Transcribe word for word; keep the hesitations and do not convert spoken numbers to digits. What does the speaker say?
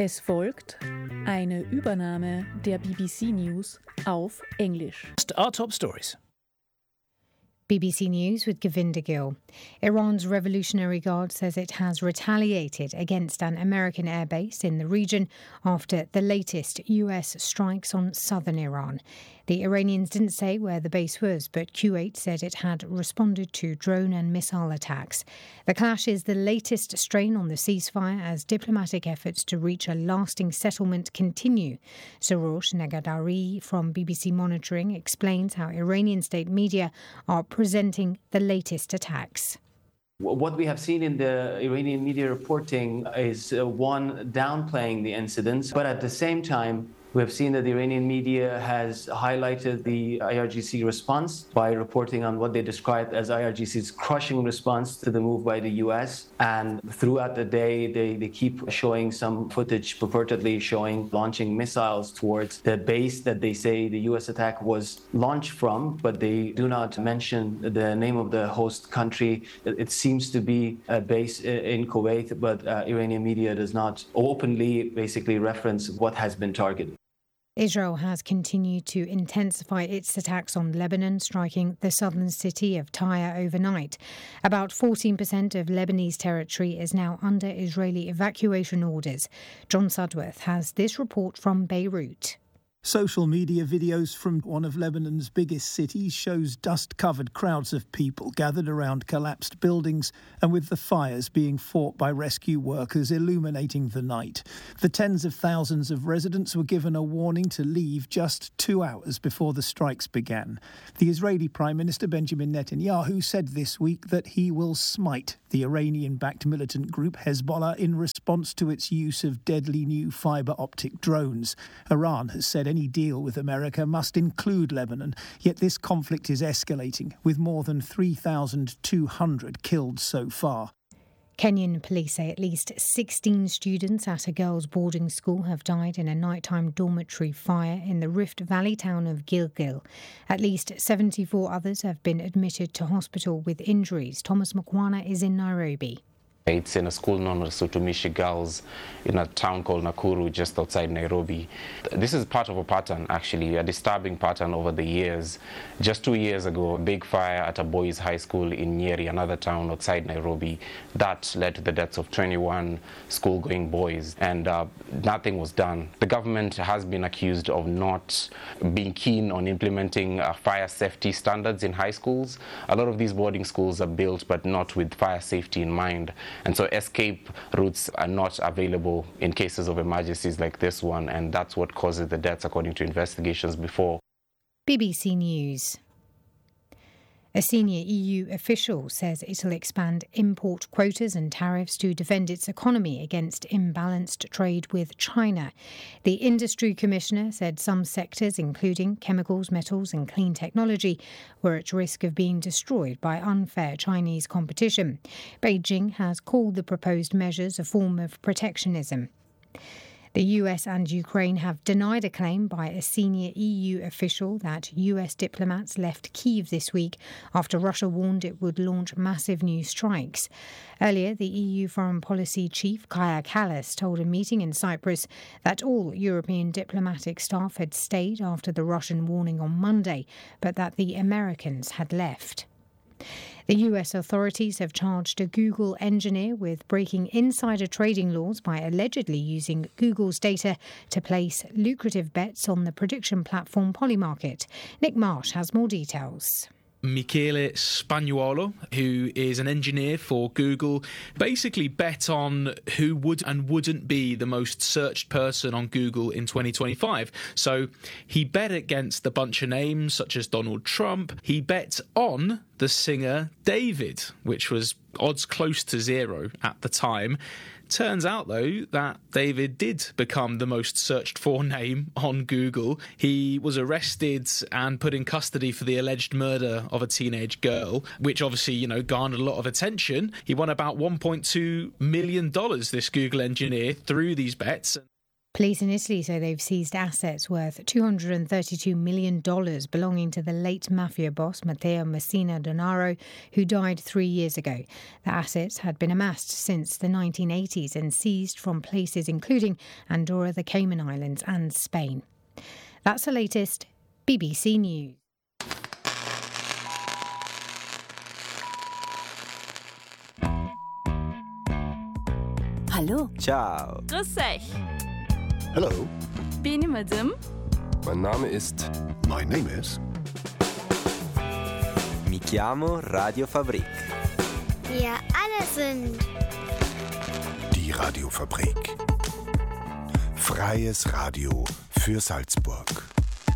Es folgt eine Übernahme der B B C News auf Englisch. Our top stories. B B C News with Govinda Gill. Iran's Revolutionary Guard says it has retaliated against an American airbase in the region after the latest U S strikes on southern Iran. The Iranians didn't say where the base was, but Kuwait said it had responded to drone and missile attacks. The clash is the latest strain on the ceasefire as diplomatic efforts to reach a lasting settlement continue. Sarosh Negadari from B B C Monitoring explains how Iranian state media are presenting the latest attacks. What we have seen in the Iranian media reporting is, uh, one, downplaying the incidents, but at the same time, we have seen that the Iranian media has highlighted the I R G C response by reporting on what they described as I R G C's crushing response to the move by the U S. And throughout the day, they, they keep showing some footage purportedly showing launching missiles towards the base that they say the U S attack was launched from, but they do not mention the name of the host country. It seems to be a base in Kuwait, but uh, Iranian media does not openly basically reference what has been targeted. Israel has continued to intensify its attacks on Lebanon, striking the southern city of Tyre overnight. About fourteen percent of Lebanese territory is now under Israeli evacuation orders. John Sudworth has this report from Beirut. Social media videos from one of Lebanon's biggest cities shows dust-covered crowds of people gathered around collapsed buildings and with the fires being fought by rescue workers illuminating the night. The tens of thousands of residents were given a warning to leave just two hours before the strikes began. The Israeli Prime Minister Benjamin Netanyahu said this week that he will smite the Iranian-backed militant group Hezbollah in response to its use of deadly new fibre-optic drones. Iran has said any deal with America must include Lebanon, yet this conflict is escalating, with more than three thousand two hundred killed so far. Kenyan police say at least sixteen students at a girls' boarding school have died in a nighttime dormitory fire in the Rift Valley town of Gilgil. At least seventy-four others have been admitted to hospital with injuries. Thomas Mukwana is in Nairobi. It's in a school known as Sutumishi Girls in a town called Nakuru, just outside Nairobi. This is part of a pattern, actually, a disturbing pattern over the years. Just two years ago, a big fire at a boys' high school in Nyeri, another town outside Nairobi, that led to the deaths of twenty-one school-going boys, and uh, nothing was done. The government has been accused of not being keen on implementing uh, fire safety standards in high schools. A lot of these boarding schools are built, but not with fire safety in mind. And so escape routes are not available in cases of emergencies like this one, and that's what causes the deaths, according to investigations before. B B C News. A senior E U official says it'll expand import quotas and tariffs to defend its economy against imbalanced trade with China. The industry commissioner said some sectors, including chemicals, metals and clean technology, were at risk of being destroyed by unfair Chinese competition. Beijing has called the proposed measures a form of protectionism. The U S and Ukraine have denied a claim by a senior E U official that U S diplomats left Kyiv this week after Russia warned it would launch massive new strikes. Earlier, the E U foreign policy chief, Kaja Kallas, told a meeting in Cyprus that all European diplomatic staff had stayed after the Russian warning on Monday, but that the Americans had left. The U S authorities have charged a Google engineer with breaking insider trading laws by allegedly using Google's data to place lucrative bets on the prediction platform Polymarket. Nick Marsh has more details. Michele Spagnuolo, who is an engineer for Google, basically bet on who would and wouldn't be the most searched person on Google in twenty twenty-five. So he bet against a bunch of names such as Donald Trump. He bet on the singer David, which was odds close to zero at the time. Turns out, though, that David did become the most searched for name on Google. He was arrested and put in custody for the alleged murder of a teenage girl, which obviously, you know, garnered a lot of attention. He won about one point two million dollars, this Google engineer, through these bets. Police in Italy say they've seized assets worth two hundred thirty-two million dollars belonging to the late mafia boss Matteo Messina Denaro, who died three years ago. The assets had been amassed since the nineteen eighties and seized from places including Andorra, the Cayman Islands and Spain. That's the latest B B C News. Hallo. Ciao. Grüß euch. Hello. Benim adım. Mein Name ist... My name is... Mi chiamo Radio Fabrik. Wir alle sind... Die Radiofabrik. Freies Radio für Salzburg.